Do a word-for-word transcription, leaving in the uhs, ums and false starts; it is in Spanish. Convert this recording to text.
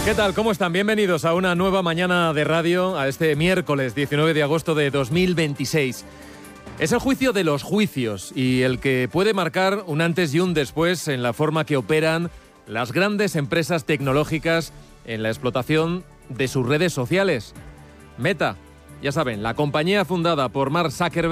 ¿Qué tal? ¿Cómo están? Bienvenidos a una nueva mañana de radio, a este miércoles diecinueve de agosto de dos mil veintiséis. Es el juicio de los juicios y el que puede marcar un antes y un después en la forma que operan las grandes empresas tecnológicas en la explotación de sus redes sociales. Meta, ya saben, la compañía fundada por Mark Zuckerberg,